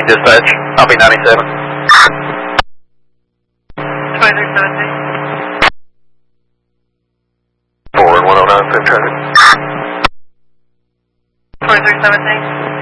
dispatch. I'll be 97. 2317. Forward 109, same traffic. 2317.